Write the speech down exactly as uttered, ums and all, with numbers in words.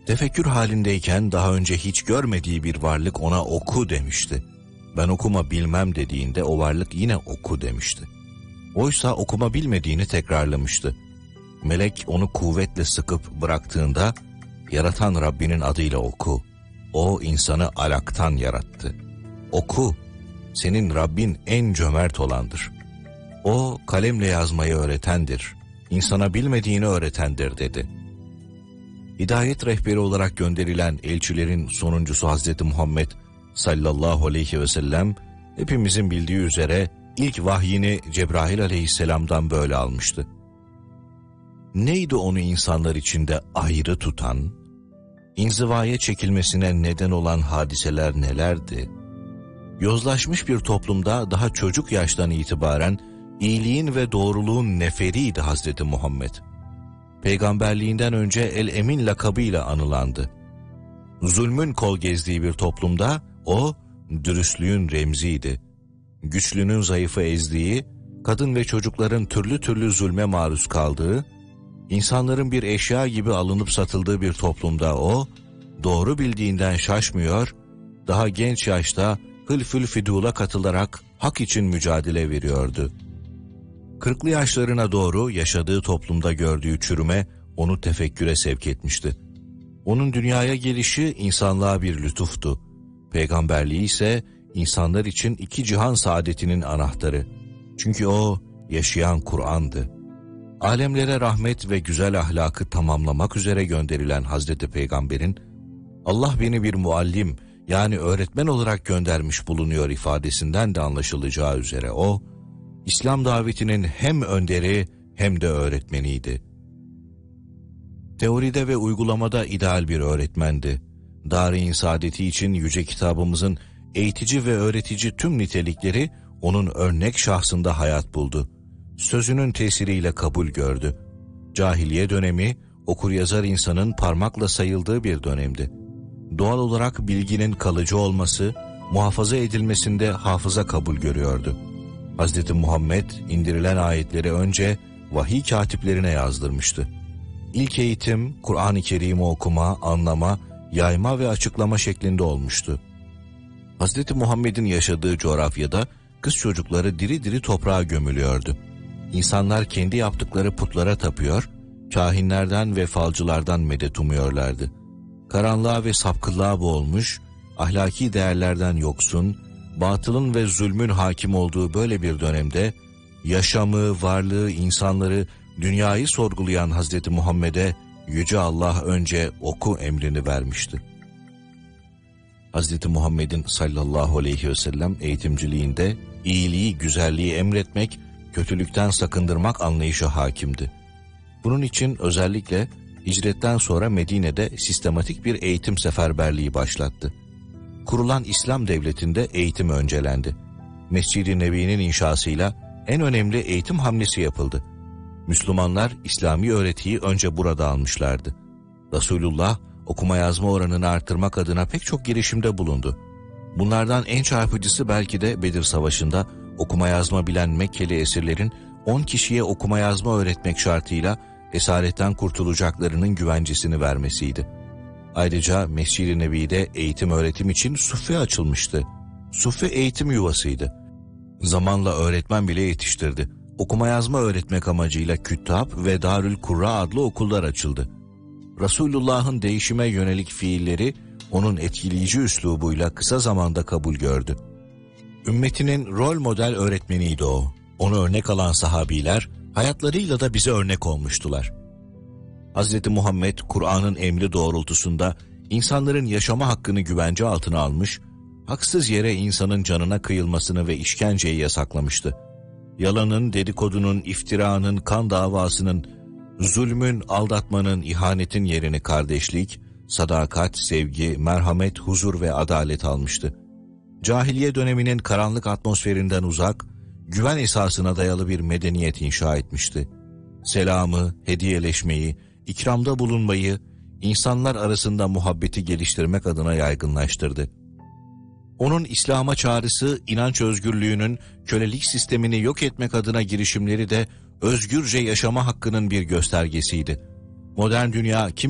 Tefekkür halindeyken daha önce hiç görmediği bir varlık ona oku demişti. Ben okuma bilmem dediğinde o varlık yine oku demişti. Oysa okuma bilmediğini tekrarlamıştı. Melek onu kuvvetle sıkıp bıraktığında, yaratan Rabbinin adıyla oku. O insanı alaktan yarattı. Oku, senin Rabbin en cömert olandır. O kalemle yazmayı öğretendir. İnsana bilmediğini öğretendir dedi. Hidayet rehberi olarak gönderilen elçilerin sonuncusu Hazreti Muhammed sallallahu aleyhi ve sellem, hepimizin bildiği üzere ilk vahyini Cebrail aleyhisselamdan böyle almıştı. Neydi onu insanlar içinde ayrı tutan, inzivaya çekilmesine neden olan hadiseler nelerdi? Yozlaşmış bir toplumda daha çocuk yaştan itibaren iyiliğin ve doğruluğun neferiydi Hazreti Muhammed. Peygamberliğinden önce El-Emin lakabıyla anılandı. Zulmün kol gezdiği bir toplumda o, dürüstlüğün remziydi. Güçlünün zayıfı ezdiği, kadın ve çocukların türlü türlü zulme maruz kaldığı, insanların bir eşya gibi alınıp satıldığı bir toplumda o, doğru bildiğinden şaşmıyor, daha genç yaşta hılfül fidula katılarak hak için mücadele veriyordu. Kırklı yaşlarına doğru yaşadığı toplumda gördüğü çürüme onu tefekküre sevk etmişti. Onun dünyaya gelişi insanlığa bir lütuftu. Peygamberliği ise insanlar için iki cihan saadetinin anahtarı. Çünkü o yaşayan Kur'an'dı. Alemlere rahmet ve güzel ahlakı tamamlamak üzere gönderilen Hazreti Peygamber'in, Allah beni bir muallim yani öğretmen olarak göndermiş bulunuyor ifadesinden de anlaşılacağı üzere o, İslam davetinin hem önderi hem de öğretmeniydi. Teoride ve uygulamada ideal bir öğretmendi. Dar-ı saadeti için yüce kitabımızın eğitici ve öğretici tüm nitelikleri onun örnek şahsında hayat buldu. Sözünün tesiriyle kabul gördü. Cahiliye dönemi, okuryazar insanın parmakla sayıldığı bir dönemdi. Doğal olarak bilginin kalıcı olması, muhafaza edilmesinde hafıza kabul görüyordu. Hazreti Muhammed indirilen ayetleri önce vahiy katiplerine yazdırmıştı. İlk eğitim Kur'an-ı Kerim'i okuma, anlama, yayma ve açıklama şeklinde olmuştu. Hazreti Muhammed'in yaşadığı coğrafyada kız çocukları diri diri toprağa gömülüyordu. İnsanlar kendi yaptıkları putlara tapıyor, kahinlerden ve falcılardan medet umuyorlardı. Karanlığa ve sapkınlığa boğulmuş, ahlaki değerlerden yoksun, batılın ve zulmün hakim olduğu böyle bir dönemde, yaşamı, varlığı, insanları, dünyayı sorgulayan Hazreti Muhammed'e Yüce Allah önce oku emrini vermişti. Hazreti Muhammed'in sallallahu aleyhi ve sellem eğitimciliğinde iyiliği, güzelliği emretmek, kötülükten sakındırmak anlayışı hakimdi. Bunun için özellikle hicretten sonra Medine'de sistematik bir eğitim seferberliği başlattı. Kurulan İslam devletinde eğitim öncelendi. Mescid-i Nebi'nin inşasıyla en önemli eğitim hamlesi yapıldı. Müslümanlar İslami öğretiyi önce burada almışlardı. Resulullah okuma yazma oranını artırmak adına pek çok girişimde bulundu. Bunlardan en çarpıcısı belki de Bedir Savaşı'nda okuma yazma bilen Mekkeli esirlerin on kişiye okuma yazma öğretmek şartıyla esaretten kurtulacaklarının güvencesini vermesiydi. Ayrıca Mescid-i Nebi'de eğitim öğretim için suffe açılmıştı. Suffe eğitim yuvasıydı. Zamanla öğretmen bile yetiştirdi. Okuma yazma öğretmek amacıyla Küttab ve Darül Kurra adlı okullar açıldı. Resulullah'ın değişime yönelik fiilleri onun etkileyici üslubuyla kısa zamanda kabul gördü. Ümmetinin rol model öğretmeniydi o. Onu örnek alan sahabiler hayatlarıyla da bize örnek olmuştular. Hazreti Muhammed Kur'an'ın emri doğrultusunda insanların yaşama hakkını güvence altına almış, haksız yere insanın canına kıyılmasını ve işkenceyi yasaklamıştı. Yalanın, dedikodunun, iftiranın, kan davasının, zulmün, aldatmanın, ihanetin yerini kardeşlik, sadakat, sevgi, merhamet, huzur ve adalet almıştı. Cahiliye döneminin karanlık atmosferinden uzak, güven esasına dayalı bir medeniyet inşa etmişti. Selamı, hediyeleşmeyi, ikramda bulunmayı, insanlar arasında muhabbeti geliştirmek adına yaygınlaştırdı. Onun İslam'a çağrısı, inanç özgürlüğünün, kölelik sistemini yok etmek adına girişimleri de özgürce yaşama hakkının bir göstergesiydi. Modern dünya kim